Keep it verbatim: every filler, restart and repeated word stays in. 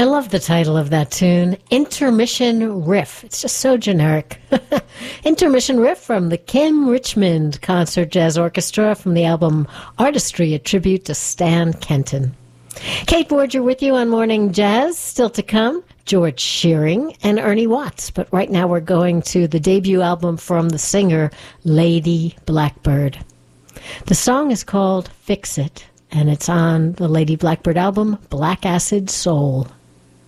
love the title of that tune, Intermission Riff. It's just so generic. Intermission Riff from the Kim Richmond Concert Jazz Orchestra from the album Artistry, a tribute to Stan Kenton. Kate Borger with you on Morning Jazz. Still to come, George Shearing and Ernie Watts. But right now we're going to the debut album from the singer Lady Blackbird. The song is called Fix It, and it's on the Lady Blackbird album, Black Acid Soul.